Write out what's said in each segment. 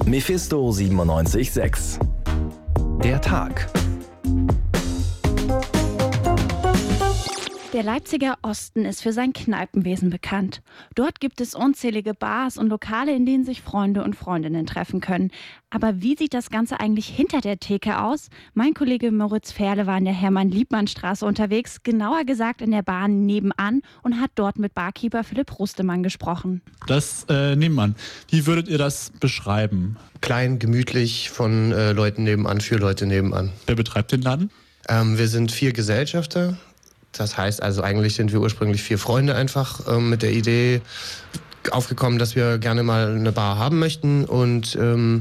Mephisto 97.6. Der Tag. Der Leipziger Osten ist für sein Kneipenwesen bekannt. Dort gibt es unzählige Bars und Lokale, in denen sich Freunde und Freundinnen treffen können. Aber wie sieht das Ganze eigentlich hinter der Theke aus? Mein Kollege Moritz Ferle war in der Hermann-Liebmann-Straße unterwegs, genauer gesagt in der Bar nebenan, und hat dort mit Barkeeper Philipp Rustemann gesprochen. Das nebenan. Wie würdet ihr das beschreiben? Klein, gemütlich, von Leuten nebenan, für Leute nebenan. Wer betreibt den Laden? Wir sind 4 Gesellschafter. Das heißt also, eigentlich sind wir ursprünglich 4 Freunde einfach mit der Idee aufgekommen, dass wir gerne mal eine Bar haben möchten. Und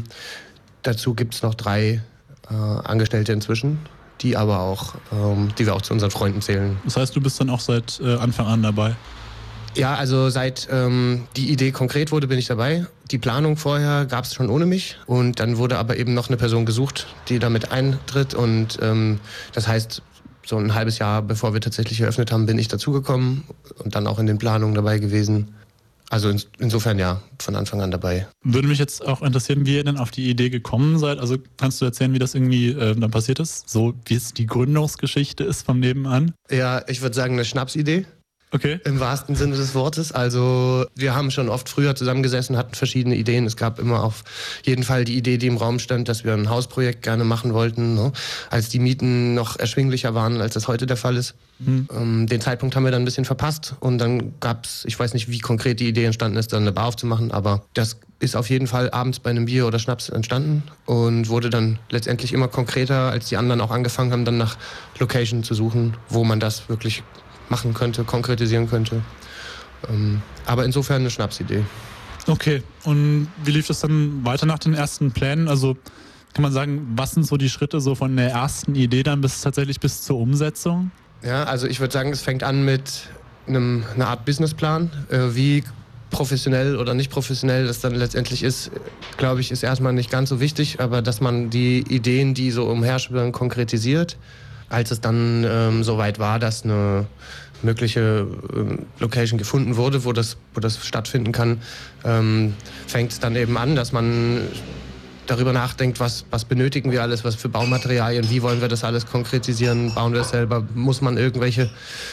dazu gibt es noch 3 Angestellte inzwischen, die wir auch zu unseren Freunden zählen. Das heißt, du bist dann auch seit Anfang an dabei? Ja, also seit die Idee konkret wurde, bin ich dabei. Die Planung vorher gab es schon ohne mich. Und dann wurde aber eben noch eine Person gesucht, die damit eintritt. Und das heißt, so ein halbes Jahr, bevor wir tatsächlich eröffnet haben, bin ich dazugekommen und dann auch in den Planungen dabei gewesen. Also insofern ja, von Anfang an dabei. Würde mich jetzt auch interessieren, wie ihr denn auf die Idee gekommen seid. Also kannst du erzählen, wie das irgendwie dann passiert ist? So wie es die Gründungsgeschichte ist vom Nebenan? Ja, ich würde sagen, eine Schnapsidee. Okay. Im wahrsten Sinne des Wortes. Also wir haben schon oft früher zusammengesessen, hatten verschiedene Ideen. Es gab immer auf jeden Fall die Idee, die im Raum stand, dass wir ein Hausprojekt gerne machen wollten, ne? Als die Mieten noch erschwinglicher waren, als das heute der Fall ist. Den Zeitpunkt haben wir dann ein bisschen verpasst und dann gab's, ich weiß nicht, wie konkret die Idee entstanden ist, dann eine Bar aufzumachen, aber das ist auf jeden Fall abends bei einem Bier oder Schnaps entstanden und wurde dann letztendlich immer konkreter, als die anderen auch angefangen haben, dann nach Location zu suchen, wo man das wirklich machen könnte, konkretisieren könnte. Aber insofern eine Schnapsidee. Okay, und wie lief das dann weiter nach den ersten Plänen? Also kann man sagen, was sind so die Schritte so von der ersten Idee dann bis zur Umsetzung? Ja, also ich würde sagen, es fängt an mit einer Art Businessplan. Wie professionell oder nicht professionell das dann letztendlich ist, glaube ich, ist erstmal nicht ganz so wichtig, aber dass man die Ideen, die so umherschwirren, konkretisiert. Als es dann soweit war, dass eine mögliche Location gefunden wurde, wo das stattfinden kann, fängt es dann eben an, dass man darüber nachdenkt, was benötigen wir alles, was für Baumaterialien, wie wollen wir das alles konkretisieren, bauen wir es selber, muss man irgendwelche,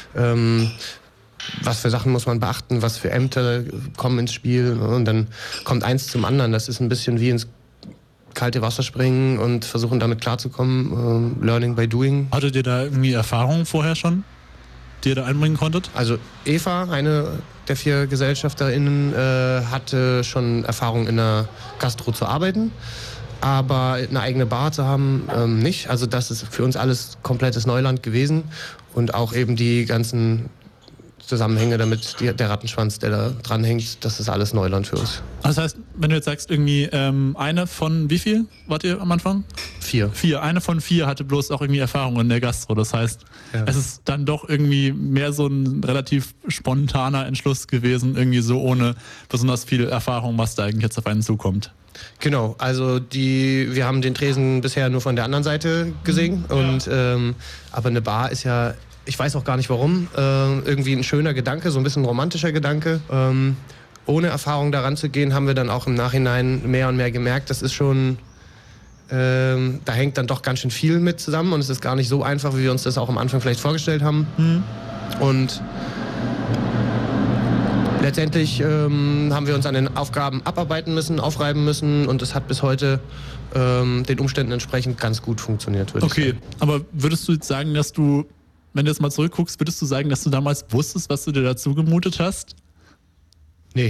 was für Sachen muss man beachten, was für Ämter kommen ins Spiel, und dann kommt eins zum anderen. Das ist ein bisschen wie ins kalte Wasser springen und versuchen damit klarzukommen, Learning by Doing. Hattet ihr da irgendwie Erfahrungen vorher schon, die ihr da einbringen konntet? Also Eva, eine der 4 GesellschafterInnen, hatte schon Erfahrung in der Gastro zu arbeiten, aber eine eigene Bar zu haben, nicht. Also das ist für uns alles komplettes Neuland gewesen und auch eben die ganzen Zusammenhänge damit, der Rattenschwanz, der da dranhängt, das ist alles Neuland für uns. Das heißt, wenn du jetzt sagst, irgendwie eine von wie viel wart ihr am Anfang? 4. 4. Eine von 4 hatte bloß auch irgendwie Erfahrung in der Gastro. Das heißt, Es ist dann doch irgendwie mehr so ein relativ spontaner Entschluss gewesen, irgendwie so ohne besonders viel Erfahrung, was da eigentlich jetzt auf einen zukommt. Genau, also wir haben den Tresen bisher nur von der anderen Seite gesehen, und aber eine Bar ist ja, ich weiß auch gar nicht warum, irgendwie ein schöner Gedanke, so ein bisschen ein romantischer Gedanke. Ohne Erfahrung daran zu gehen, haben wir dann auch im Nachhinein mehr und mehr gemerkt, das ist schon, da hängt dann doch ganz schön viel mit zusammen und es ist gar nicht so einfach, wie wir uns das auch am Anfang vielleicht vorgestellt haben. Und letztendlich haben wir uns an den Aufgaben abarbeiten müssen, aufreiben müssen, und es hat bis heute den Umständen entsprechend ganz gut funktioniert, würde ich sagen. Okay, aber würdest du jetzt sagen, dass du, wenn du jetzt mal zurückguckst, würdest du sagen, dass du damals wusstest, was du dir dazu gemutet hast? Nee.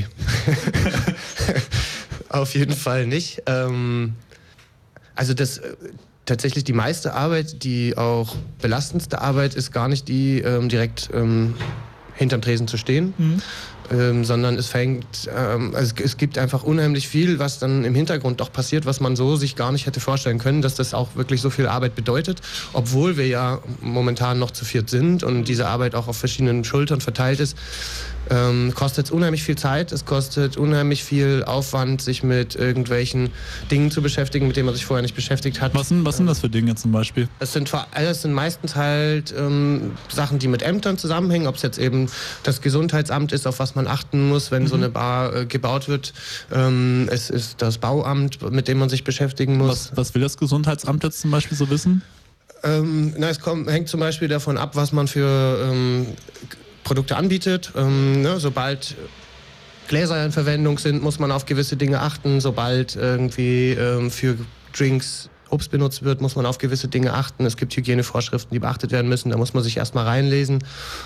Auf jeden Fall nicht. Also tatsächlich die meiste Arbeit, die auch belastendste Arbeit, ist gar nicht die, direkt hinterm Tresen zu stehen, sondern es gibt einfach unheimlich viel, was dann im Hintergrund doch passiert, was man so sich gar nicht hätte vorstellen können, dass das auch wirklich so viel Arbeit bedeutet, obwohl wir ja momentan noch zu 4 sind und diese Arbeit auch auf verschiedenen Schultern verteilt ist. kostet es unheimlich viel Zeit, es kostet unheimlich viel Aufwand, sich mit irgendwelchen Dingen zu beschäftigen, mit denen man sich vorher nicht beschäftigt hat. Was sind das für Dinge zum Beispiel? Es sind meistens halt Sachen, die mit Ämtern zusammenhängen, ob es jetzt eben das Gesundheitsamt ist, auf was man achten muss, wenn so eine Bar gebaut wird. Es ist das Bauamt, mit dem man sich beschäftigen muss. Was will das Gesundheitsamt jetzt zum Beispiel so wissen? Hängt zum Beispiel davon ab, was man für Produkte anbietet. Sobald Gläser in Verwendung sind, muss man auf gewisse Dinge achten. Sobald irgendwie für Drinks Obst benutzt wird, muss man auf gewisse Dinge achten. Es gibt Hygienevorschriften, die beachtet werden müssen. Da muss man sich erstmal reinlesen.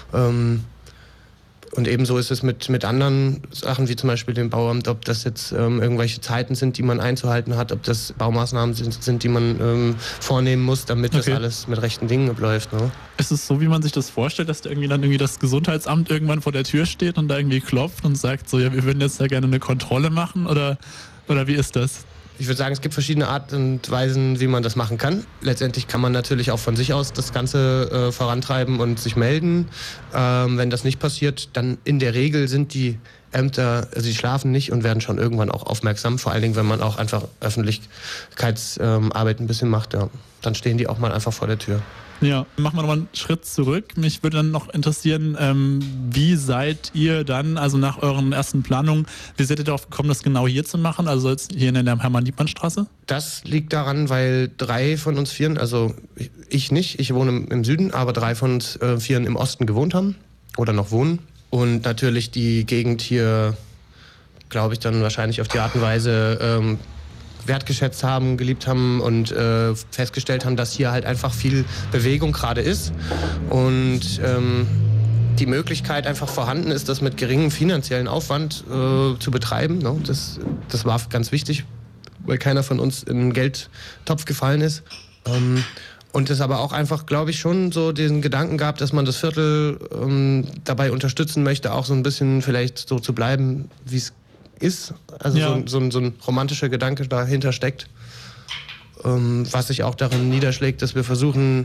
Und ebenso ist es mit anderen Sachen, wie zum Beispiel dem Bauamt, ob das jetzt irgendwelche Zeiten sind, die man einzuhalten hat, ob das Baumaßnahmen sind, die man vornehmen muss, damit das alles mit rechten Dingen abläuft. Ne? Ist es so, wie man sich das vorstellt, dass da irgendwie das Gesundheitsamt irgendwann vor der Tür steht und da irgendwie klopft und sagt so, ja, wir würden jetzt da gerne eine Kontrolle machen oder wie ist das? Ich würde sagen, es gibt verschiedene Arten und Weisen, wie man das machen kann. Letztendlich kann man natürlich auch von sich aus das Ganze vorantreiben und sich melden. Wenn das nicht passiert, dann in der Regel sind die Ämter, also die schlafen nicht und werden schon irgendwann auch aufmerksam. Vor allen Dingen, wenn man auch einfach Öffentlichkeitsarbeit ein bisschen macht. Ja. Dann stehen die auch mal einfach vor der Tür. Ja, machen wir nochmal einen Schritt zurück. Mich würde dann noch interessieren, wie seid ihr dann, also nach euren ersten Planungen, wie seid ihr darauf gekommen, das genau hier zu machen, also jetzt hier in der Hermann-Liebmann-Straße? Das liegt daran, weil 3 von uns 4, also ich nicht, ich wohne im Süden, aber 3 von uns 4 im Osten gewohnt haben oder noch wohnen. Und natürlich die Gegend hier, glaube ich, dann wahrscheinlich auf die Art und Weise wertgeschätzt haben, geliebt haben und festgestellt haben, dass hier halt einfach viel Bewegung gerade ist und die Möglichkeit einfach vorhanden ist, das mit geringem finanziellen Aufwand zu betreiben. Ne? Das war ganz wichtig, weil keiner von uns in einen Geldtopf gefallen ist. Und es aber auch einfach, glaube ich, schon so den Gedanken gab, dass man das Viertel dabei unterstützen möchte, auch so ein bisschen vielleicht so zu bleiben, wie es ist. Also ja. so ein romantischer Gedanke dahinter steckt, was sich auch darin niederschlägt, dass wir versuchen,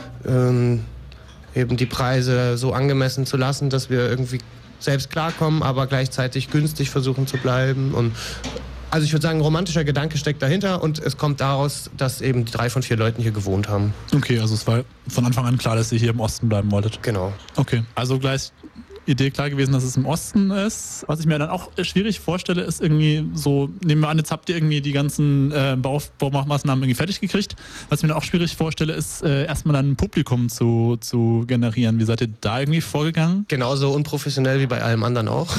eben die Preise so angemessen zu lassen, dass wir irgendwie selbst klarkommen, aber gleichzeitig günstig versuchen zu bleiben. Und also ich würde sagen, ein romantischer Gedanke steckt dahinter und es kommt daraus, dass eben 3 von 4 Leuten hier gewohnt haben. Okay, also es war von Anfang an klar, dass ihr hier im Osten bleiben wolltet. Genau. Okay, also gleich Idee klar gewesen, dass es im Osten ist. Was ich mir dann auch schwierig vorstelle, ist irgendwie so, nehmen wir an, jetzt habt ihr irgendwie die ganzen Baumaßnahmen irgendwie fertig gekriegt. Was ich mir dann auch schwierig vorstelle, ist erstmal dann ein Publikum zu generieren. Wie seid ihr da irgendwie vorgegangen? Genauso unprofessionell wie bei allem anderen auch.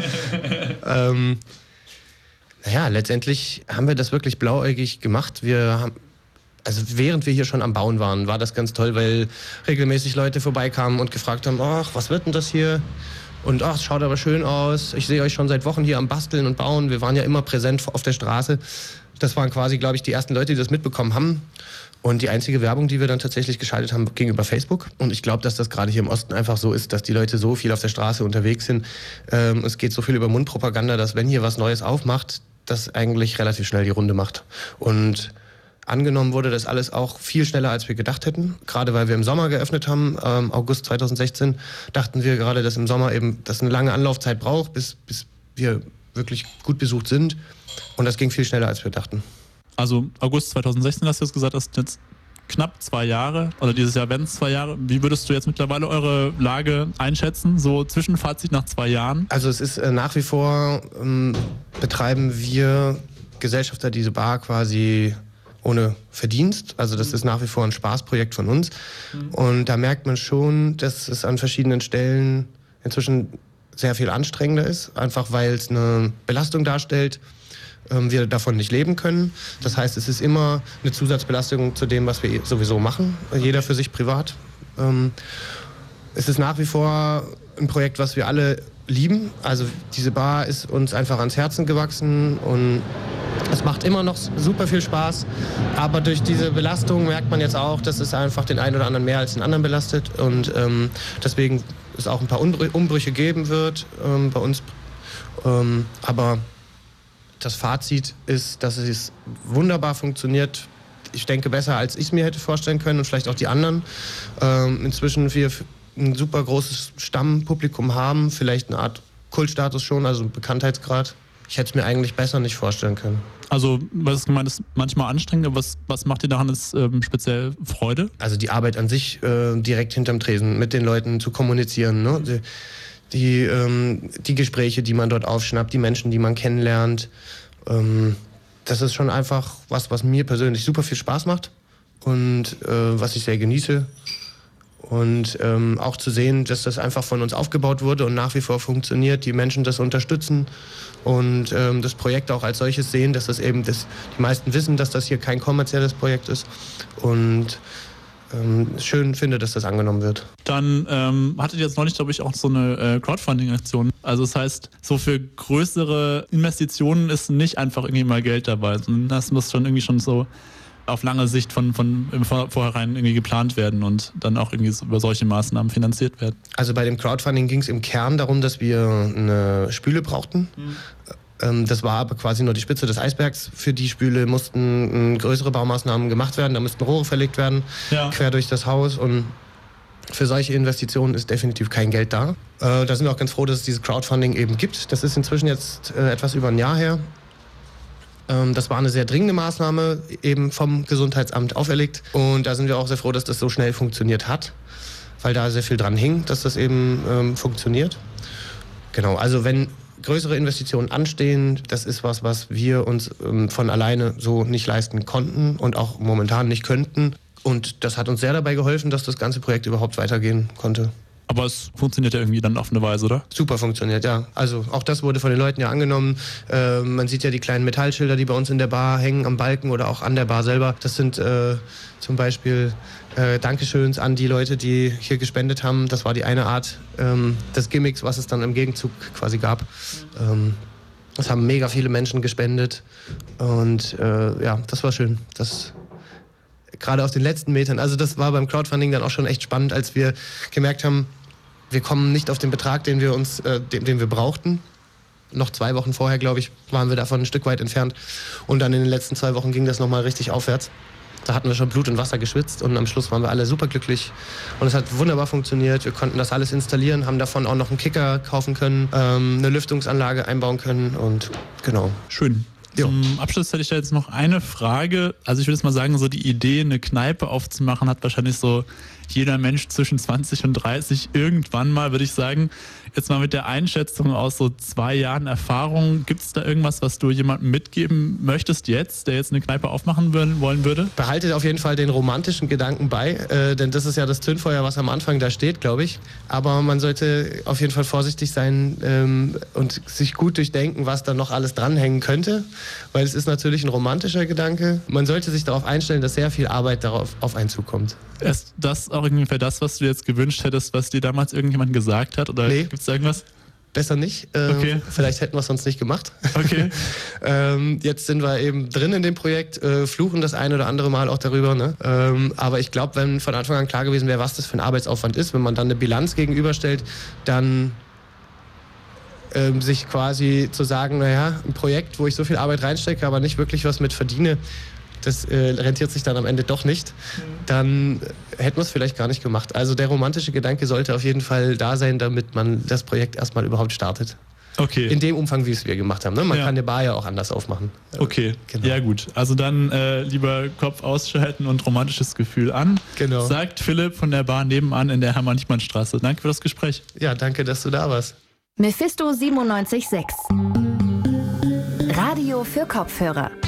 Letztendlich haben wir das wirklich blauäugig gemacht. Also während wir hier schon am Bauen waren, war das ganz toll, weil regelmäßig Leute vorbeikamen und gefragt haben, ach, was wird denn das hier? Und ach, es schaut aber schön aus. Ich sehe euch schon seit Wochen hier am Basteln und Bauen. Wir waren ja immer präsent auf der Straße. Das waren quasi, glaube ich, die ersten Leute, die das mitbekommen haben. Und die einzige Werbung, die wir dann tatsächlich geschaltet haben, ging über Facebook. Und ich glaube, dass das gerade hier im Osten einfach so ist, dass die Leute so viel auf der Straße unterwegs sind. Es geht so viel über Mundpropaganda, dass wenn hier was Neues aufmacht, das eigentlich relativ schnell die Runde macht. Und angenommen wurde das alles auch viel schneller, als wir gedacht hätten. Gerade weil wir im Sommer geöffnet haben, August 2016, dachten wir gerade, dass im Sommer eben das eine lange Anlaufzeit braucht, bis wir wirklich gut besucht sind. Und das ging viel schneller, als wir dachten. Also August 2016 hast du jetzt gesagt, das sind jetzt knapp 2 Jahre, oder dieses Jahr werden es 2 Jahre. Wie würdest du jetzt mittlerweile eure Lage einschätzen, so Zwischenfazit nach 2 Jahren? Also es ist nach wie vor, betreiben wir Gesellschafter diese Bar quasi ohne Verdienst. Also das ist nach wie vor ein Spaßprojekt von uns. Und da merkt man schon, dass es an verschiedenen Stellen inzwischen sehr viel anstrengender ist, einfach weil es eine Belastung darstellt, wir davon nicht leben können. Das heißt, es ist immer eine Zusatzbelastung zu dem, was wir sowieso machen, jeder für sich privat. Es ist nach wie vor ein Projekt, was wir alle lieben. Also diese Bar ist uns einfach ans Herzen gewachsen und es macht immer noch super viel Spaß. Aber durch diese Belastung merkt man jetzt auch, dass es einfach den einen oder anderen mehr als den anderen belastet und deswegen es auch ein paar Umbrüche geben wird bei uns. Aber das Fazit ist, dass es wunderbar funktioniert. Ich denke, besser, als ich es mir hätte vorstellen können und vielleicht auch die anderen. Inzwischen wir ein super großes Stammpublikum haben, vielleicht eine Art Kultstatus schon, also Bekanntheitsgrad. Ich hätte es mir eigentlich besser nicht vorstellen können. Also, was ist gemeint, ist manchmal anstrengend, aber was macht dir daran jetzt speziell Freude? Also die Arbeit an sich, direkt hinterm Tresen, mit den Leuten zu kommunizieren, ne? Die Gespräche, die man dort aufschnappt, die Menschen, die man kennenlernt. Das ist schon einfach was mir persönlich super viel Spaß macht und was ich sehr genieße. Und auch zu sehen, dass das einfach von uns aufgebaut wurde und nach wie vor funktioniert, die Menschen das unterstützen und das Projekt auch als solches sehen, dass das eben, die meisten wissen, dass das hier kein kommerzielles Projekt ist und schön finde, dass das angenommen wird. Dann hattet ihr jetzt neulich, glaube ich, auch so eine Crowdfunding-Aktion. Also das heißt, so für größere Investitionen ist nicht einfach irgendwie mal Geld dabei, sondern das muss schon irgendwie schon so auf lange Sicht von vornherein irgendwie geplant werden und dann auch irgendwie über solche Maßnahmen finanziert werden. Also bei dem Crowdfunding ging es im Kern darum, dass wir eine Spüle brauchten. Das war aber quasi nur die Spitze des Eisbergs. Für die Spüle mussten größere Baumaßnahmen gemacht werden, da mussten Rohre verlegt werden, quer durch das Haus und für solche Investitionen ist definitiv kein Geld da. Da sind wir auch ganz froh, dass es dieses Crowdfunding eben gibt. Das ist inzwischen jetzt etwas über ein Jahr her. Das war eine sehr dringende Maßnahme, eben vom Gesundheitsamt auferlegt. Und da sind wir auch sehr froh, dass das so schnell funktioniert hat, weil da sehr viel dran hing, dass das eben funktioniert. Genau, also wenn größere Investitionen anstehen, das ist was wir uns von alleine so nicht leisten konnten und auch momentan nicht könnten. Und das hat uns sehr dabei geholfen, dass das ganze Projekt überhaupt weitergehen konnte. Aber es funktioniert ja irgendwie dann auf eine Weise, oder? Super funktioniert, ja. Also auch das wurde von den Leuten ja angenommen. Man sieht ja die kleinen Metallschilder, die bei uns in der Bar hängen, am Balken oder auch an der Bar selber. Das sind zum Beispiel Dankeschöns an die Leute, die hier gespendet haben. Das war die eine Art des Gimmicks, was es dann im Gegenzug quasi gab. Es haben mega viele Menschen gespendet und ja, das war schön. Das gerade auf den letzten Metern. Also das war beim Crowdfunding dann auch schon echt spannend, als wir gemerkt haben, wir kommen nicht auf den Betrag, den wir brauchten. Noch 2 Wochen vorher, glaube ich, waren wir davon ein Stück weit entfernt. Und dann in den letzten 2 Wochen ging das nochmal richtig aufwärts. Da hatten wir schon Blut und Wasser geschwitzt und am Schluss waren wir alle super glücklich. Und es hat wunderbar funktioniert. Wir konnten das alles installieren, haben davon auch noch einen Kicker kaufen können, eine Lüftungsanlage einbauen können und genau. Schön. Zum Abschluss hätte ich da jetzt noch eine Frage. Also ich würde jetzt mal sagen, so die Idee, eine Kneipe aufzumachen, hat wahrscheinlich so jeder Mensch zwischen 20 und 30 irgendwann mal, würde ich sagen. Jetzt mal mit der Einschätzung aus so 2 Jahren Erfahrung, gibt es da irgendwas, was du jemandem mitgeben möchtest jetzt, der jetzt eine Kneipe aufmachen wollen würde? Behaltet auf jeden Fall den romantischen Gedanken bei, denn das ist ja das Zündfeuer, was am Anfang da steht, glaube ich. Aber man sollte auf jeden Fall vorsichtig sein und sich gut durchdenken, was da noch alles dranhängen könnte, weil es ist natürlich ein romantischer Gedanke. Man sollte sich darauf einstellen, dass sehr viel Arbeit darauf auf einen zukommt. Ist das auch ungefähr das, was du jetzt gewünscht hättest, was dir damals irgendjemand gesagt hat? Oder gibt es da irgendwas? Besser nicht. Okay. Vielleicht hätten wir es sonst nicht gemacht. Okay. Jetzt sind wir eben drin in dem Projekt, fluchen das ein oder andere Mal auch darüber. Ne? Aber ich glaube, wenn von Anfang an klar gewesen wäre, was das für ein Arbeitsaufwand ist, wenn man dann eine Bilanz gegenüberstellt, dann sich quasi zu sagen, naja, ein Projekt, wo ich so viel Arbeit reinstecke, aber nicht wirklich was mit verdiene, das rentiert sich dann am Ende doch nicht, dann hätten wir es vielleicht gar nicht gemacht. Also der romantische Gedanke sollte auf jeden Fall da sein, damit man das Projekt erstmal überhaupt startet. Okay. In dem Umfang, wie es wir gemacht haben. Ne? Man kann eine Bar ja auch anders aufmachen. Okay, genau. Ja gut. Also dann lieber Kopf ausschalten und romantisches Gefühl an. Genau. Sagt Philipp von der Bar nebenan in der Hermann-Liebmann-Straße. Danke für das Gespräch. Ja, danke, dass du da warst. Mephisto 97.6 Radio für Kopfhörer.